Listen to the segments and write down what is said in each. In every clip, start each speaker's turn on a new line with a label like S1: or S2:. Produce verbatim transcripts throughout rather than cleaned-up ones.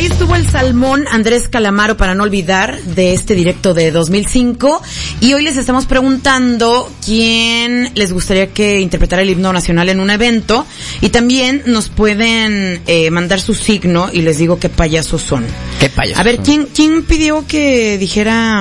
S1: Hoy estuvo el salmón Andrés Calamaro, para no olvidar, de este directo de dos mil cinco. Y hoy les estamos preguntando quién les gustaría que interpretara el himno nacional en un evento. Y también nos pueden eh, mandar su signo y les digo qué payasos son.
S2: ¿Qué payasos?
S1: A ver, ¿quién, quién pidió que dijera...?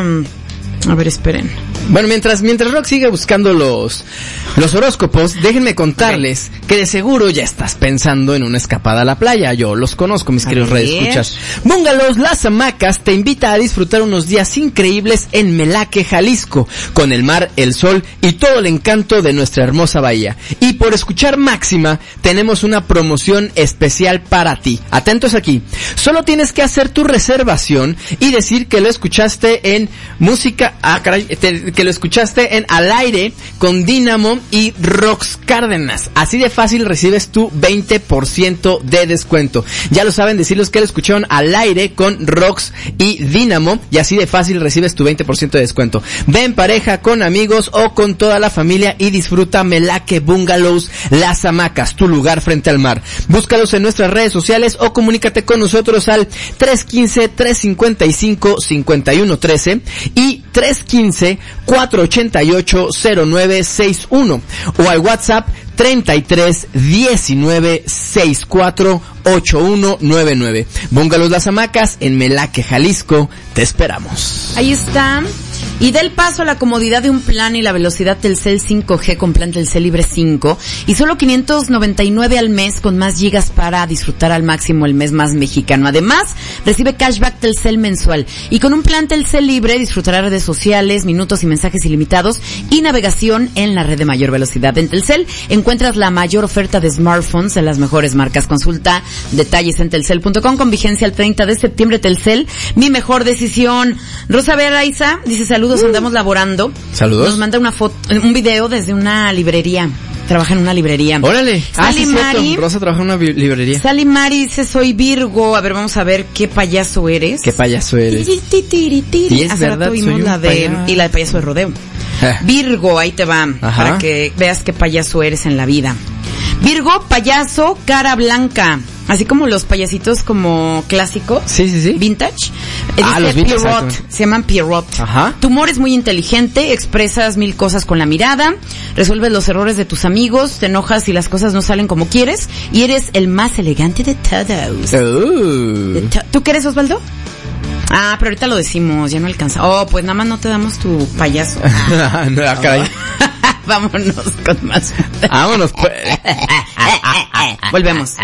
S1: A ver, esperen.
S2: Bueno, mientras mientras Rock sigue buscando los los horóscopos, déjenme contarles okay. que de seguro ya estás pensando en una escapada a la playa. Yo los conozco, mis queridos radioescuchas. Bungalows Las Hamacas te invita a disfrutar unos días increíbles en Melaque, Jalisco, con el mar, el sol y todo el encanto de nuestra hermosa bahía. Y por escuchar Máxima, tenemos una promoción especial para ti. Atentos aquí. Solo tienes que hacer tu reservación y decir que lo escuchaste en música, ah, caray, te, que lo escuchaste en Al Aire con Dínamo y Rox Cárdenas. Así de fácil recibes tu veinte por ciento de descuento. Ya lo saben, decirles que lo escucharon Al Aire con Rox y Dínamo y así de fácil recibes tu veinte por ciento de descuento. Ve en pareja, con amigos o con toda la familia y disfruta Melaque Bungalows Las Hamacas, tu lugar frente al mar. Búscalos en nuestras redes sociales o comunícate con nosotros al tres uno cinco, tres cinco cinco, cinco uno uno tres y tres uno cinco, cuatro ocho ocho, cero nueve seis uno o al WhatsApp treinta y tres, diecinueve, sesenta y cuatro, ochenta y uno noventa y nueve. Bungalows Las Hamacas en Melaque, Jalisco. Te esperamos.
S1: Ahí está. Y da el paso a la comodidad de un plan y la velocidad Telcel cinco G con plan Telcel Libre cinco y solo quinientos noventa y nueve al mes con más gigas para disfrutar al máximo el mes más mexicano. Además, recibe cashback Telcel mensual y con un plan Telcel Libre disfrutará redes sociales, minutos y mensajes ilimitados y navegación en la red de mayor velocidad. En Telcel encuentras la mayor oferta de smartphones de las mejores marcas. Consulta detalles en telcel punto com con vigencia el treinta de septiembre. Telcel, mi mejor decisión. Rosa Berraiza dice saludos. Uh, andamos laborando.
S2: Saludos.
S1: Nos manda una foto, un video desde una librería. Trabaja en una librería.
S2: Órale. Ah, sí,
S1: Mari,
S2: cierto. Rosa trabaja en una librería.
S1: Sally Mari dice, soy Virgo. A ver, vamos a ver qué payaso eres.
S2: ¿Qué payaso eres?
S1: Tiri, tiri, tiri.
S2: Y es
S1: Hace
S2: verdad,
S1: rato vimos
S2: soy
S1: la de,
S2: payaso.
S1: y la de payaso de rodeo.
S2: Eh.
S1: Virgo, ahí te va. Ajá. Para que veas qué payaso eres en la vida. Virgo, payaso, cara blanca. Así como los payasitos como clásicos.
S2: Sí, sí, sí.
S1: Vintage.
S2: Ah,
S1: dice
S2: los vintage.
S1: Pierrot. Se llaman Pierrot.
S2: Ajá.
S1: Tu humor es muy inteligente, expresas mil cosas con la mirada, resuelves los errores de tus amigos, te enojas si las cosas no salen como quieres y eres el más elegante de todos.
S2: Uh.
S1: De to- ¿Tú qué eres, Osvaldo? Ah, pero ahorita lo decimos, ya no alcanza. Oh, pues nada más no te damos tu payaso.
S2: No, caray.
S1: Vámonos con más.
S2: Vámonos pues.
S1: Volvemos.